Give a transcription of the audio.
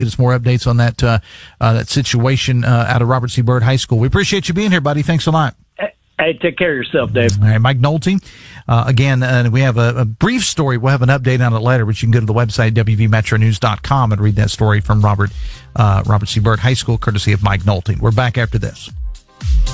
get us more updates on that situation out of Robert C. Byrd High School. We appreciate you being here, buddy. Thanks a lot. Hey, take care of yourself, Dave. All right, Mike Nolte. Again, we have a brief story. We'll have an update on it later, but you can go to the website, wvmetronews.com, and read that story from Robert C. Byrd High School, courtesy of Mike Nolte. We're back after this.